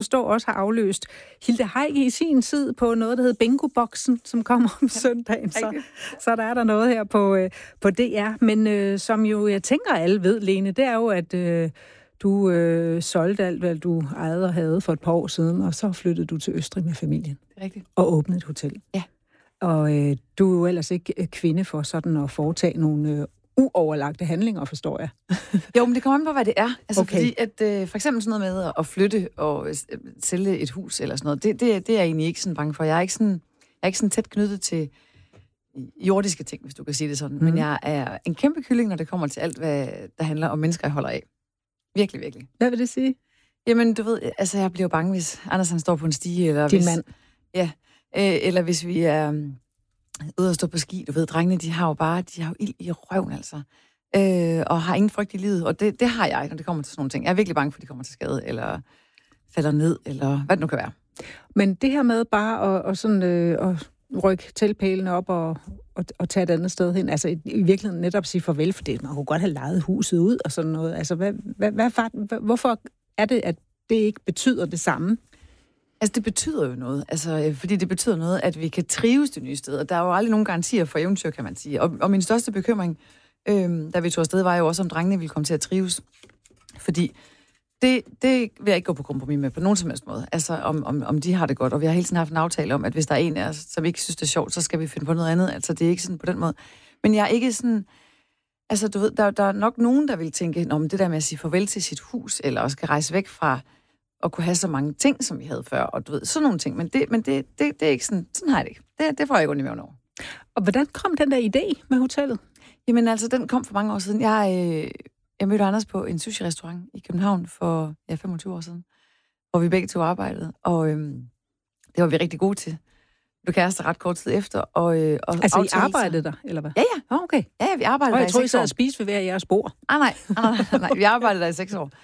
forstå også har afløst Hilde Heick i sin tid på noget, der hedder Bingo-boksen, som kommer om søndagen. Så der er der noget her på DR. Men som jo jeg tænker, alle ved, Lene, det er jo, at du solgte alt, hvad du ejede og havde for et par år siden, og så flyttede du til Østrig med familien. Det er rigtigt. Og åbnede et hotel. Ja. Og du er jo ellers ikke kvinde for sådan at foretage nogle uoverlagte handlinger, forstår jeg. Jo, men det kommer an på, hvad det er. Altså, Okay. fordi at for eksempel sådan noget med at flytte og sælge et hus eller sådan noget, det er jeg egentlig ikke sådan bange for. Jeg er ikke sådan tæt knyttet til jordiske ting, hvis du kan sige det sådan. Men jeg er en kæmpe kylling, når det kommer til alt, hvad der handler om mennesker, jeg holder af. Virkelig, virkelig. Hvad vil det sige? Jamen, du ved, altså jeg bliver jo bange, hvis Anders han står på en stige, eller Din hvis... mand. Ja, eller hvis vi er ude at stå på ski, du ved, drengene, de har jo ild i røven, altså. Og har ingen frygt i livet, og det har jeg, når det kommer til sådan nogle ting. Jeg er virkelig bange for, at de kommer til skade, eller falder ned, eller hvad det nu kan være. Men det her med bare at rykke teltpælene op og tage et andet sted hen, altså i virkeligheden netop sige farvel, for det, man kunne godt have lejet huset ud og sådan noget. Altså, hvorfor er det, at det ikke betyder det samme? Altså, det betyder jo noget. Altså, fordi det betyder noget, at vi kan trives det nye sted. Og der er jo aldrig nogen garantier for eventyr, kan man sige. Og min største bekymring, da vi tog afsted, var jo også, om drengene ville komme til at trives. Fordi det vil jeg ikke gå på kompromis med på nogen som helst måde. Altså, om de har det godt. Og vi har hele tiden haft en aftale om, at hvis der er en af os, som ikke synes, det er sjovt, så skal vi finde på noget andet. Altså, det er ikke sådan på den måde. Men jeg er ikke sådan... Altså, du ved, der er nok nogen, der vil tænke, om det der med at sige farvel til sit hus, eller også skal rejse væk fra at kunne have så mange ting, som vi havde før, og du ved, sådan nogle ting. Men det er ikke sådan, sådan har jeg det ikke. Det får jeg ikke ondt i maven over. Og hvordan kom den der idé med hotellet? Jamen altså, den kom for mange år siden. Jeg mødte Anders på en sushi-restaurant i København for 25 år siden, hvor vi begge to arbejdede, og det var vi rigtig gode til. Du kæreste ret kort tid efter. Altså, I arbejdede der, eller hvad? Ja, ja. Okay. Ja, vi arbejdede der i 6 år. Jeg tror, I sad og spiste ved hver jeres bord. Nej. Vi arbejdede der i 6 år.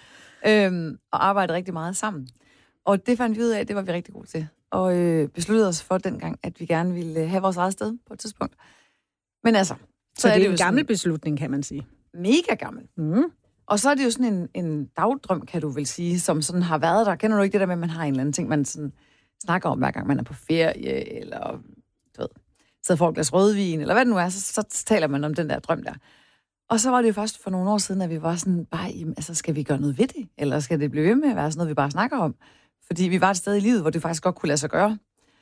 Og arbejdede rigtig meget sammen. Og det fandt vi ud af, det var vi rigtig gode til. Og besluttede os for dengang, at vi gerne ville have vores eget sted på et tidspunkt. Men altså... Så det er en gammel beslutning, kan man sige. Mega gammel. Mm. Og så er det jo sådan en dagdrøm, kan du vel sige, som sådan har været der. Kender du ikke det der med, at man har en eller anden ting, man sådan snakker om, hver gang man er på ferie, eller du ved, sidder for et glas rødvin, eller hvad det nu er, så taler man om den der drøm der. Og så var det jo først for nogle år siden, at vi var sådan, altså skal vi gøre noget ved det? Eller skal det blive ved med at være sådan noget, vi bare snakker om? Fordi vi var et sted i livet, hvor det faktisk godt kunne lade sig gøre.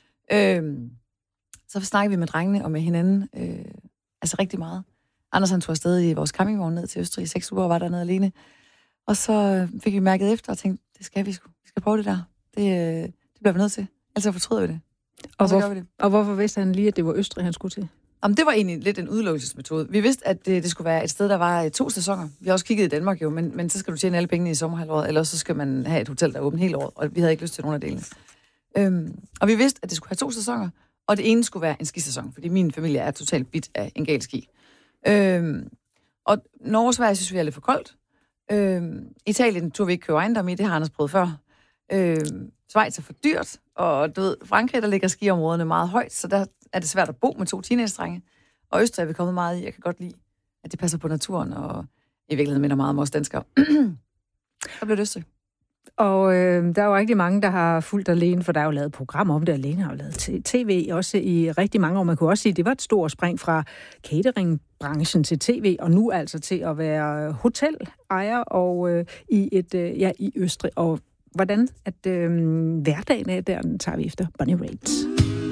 Så snakkede vi med drengene og med hinanden, altså rigtig meget. Anders han tog afsted i vores campingvogn ned til Østrig i 6 uger og var dernede alene. Og så fik vi mærket efter og tænkte, det skal vi sgu. Vi skal prøve det der. Det bliver vi nødt til. Ellers fortryder vi det. Og hvorfor vidste han lige, at det var Østrig, han skulle til? Jamen, det var egentlig lidt en udelukkelsesmetode. Vi vidste, at det skulle være et sted, der var 2 sæsoner. Vi har også kigget i Danmark jo, men så skal du tjene alle pengene i sommerhalvåret, eller så skal man have et hotel, der er åbent hele året, og vi havde ikke lyst til nogen af delene. Og vi vidste, at det skulle have 2 sæsoner, og det ene skulle være en skisæson, fordi min familie er totalt bit af en gal ski. Og Norge og Sverige synes vi er lidt for koldt. Italien tog vi ikke købe ejendom i, det har Anders prøvet før. Schweiz er for dyrt, og du ved, Frankrig, der ligger skiområderne meget højt, så der er det svært at bo med 2 teenage-drenge. Og Østrig er vi kommet meget i. Jeg kan godt lide, at det passer på naturen, og i virkeligheden minder meget om os danskere. Så blev det Østrig. Og der er jo rigtig mange, der har fulgt Alene, for der er jo lavet programmer om det. Alene har jo lavet tv også i rigtig mange år. Man kunne også sige, at det var et stort spring fra cateringbranchen til tv, og nu altså til at være hotelejer og i Østrig. Og hvordan at hverdagen er der, den tager vi efter Bonnie Raitt.